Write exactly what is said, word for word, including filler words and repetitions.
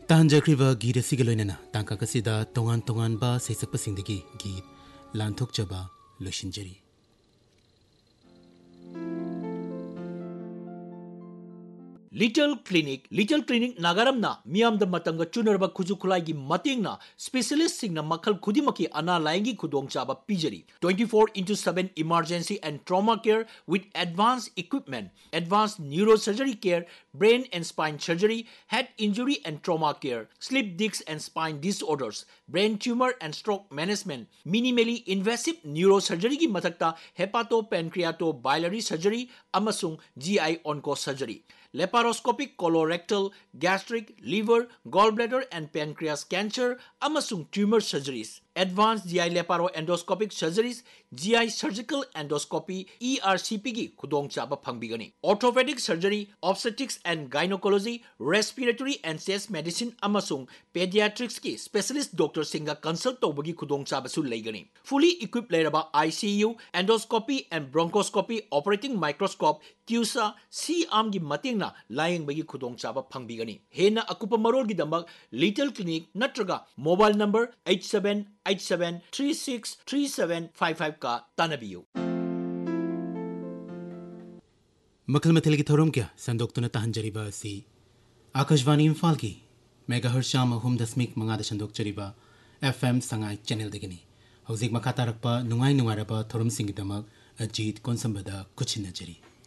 तांजख्रीब गीत असिग लोइनना तांकाक असिदा तोंगान तोंगानबा सैसकपसिंगदगी गीत लांथोकचबा लोइसिनजरी। Little clinic little clinic नागारमना मियामद Matang चुनरबा खुजु खुलाइगी मतेंगना specialist सिंगना मखल खुदिमकी अना लाइंगी खुदोंगचाबा पिजरी twenty-four into seven emergency and trauma care with advance equipment, advance neurosurgery care, brain and spine surgery, head injury and trauma care, sleep disc and spine disorders, brain tumour and stroke management, minimally invasive neurosurgery की मथक्ता हेपाटो पेनक्रियाटो biliary surgery अमसुंग GI onco surgery, लेपारोस्कोपिक colorectal, gastric, liver, gallbladder and pancreas cancer अमसुंग tumour surgeries, advance GI लेपारो endoscopic surgeries, GI surgical endoscopy ERCP की खुदोंगचाबा फंगबिगनी, orthopaedic surgery, obstetrics and gynaecology, respiratory and chest medicine अमसुंग paediatrics की specialist doctor सिंगा consult तौबगी खुदोंगचाबसु लेगनी, fully equip लेरबा ICU, endoscopy and bronchoscopy, operating microscope, क्यूसा, C arm की मतेंगना लायंगबगी खुदोंगचाबा फंगबिगनी। हेना अकुपा मरोलगिदमक little clinic नत्रगा mobile number eight seven eight seven three six three seven five five का तानबियो। मखल मथल की theorem क्या संदोक्तुना ताहंजरीबा असी आकाशवाणी इम्फाल की megahertz शाम अहुम दशमिक मंगादा संदोक्चरीबा एफएम संगाई चैनल दगनी हौजिक मखा तारकपा नुंगाई नुंगारबा थोरम सिंगिदमक अजीत कोनसंबदा कुछ नजरी।